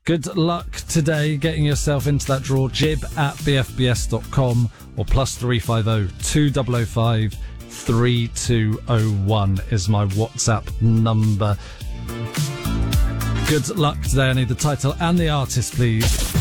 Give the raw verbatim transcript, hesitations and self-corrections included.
Good luck today getting yourself into that draw. Jib at b f b s dot com or plus three five zero, two zero zero five, three two zero one is my WhatsApp number. Good luck today. I need the title and the artist, please.